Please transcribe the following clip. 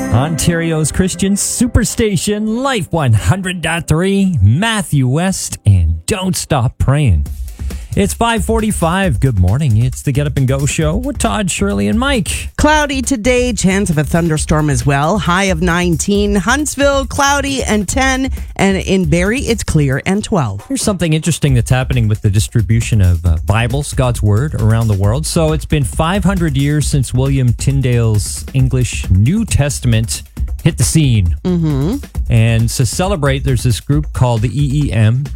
Ontario's Christian Superstation, Life 100.3, Matthew West, and Don't Stop Praying. It's 5:45. Good morning. It's the Get Up and Go show with Todd, Shirley, and Mike. Cloudy today, chance of a thunderstorm as well. High of 19. Huntsville, cloudy and 10. And in Barrie, it's clear and 12. Here's something interesting that's happening with the distribution of Bibles, God's Word, around the world. So it's been 500 years since William Tyndale's English New Testament hit the scene. And to celebrate, there's this group called the EEM,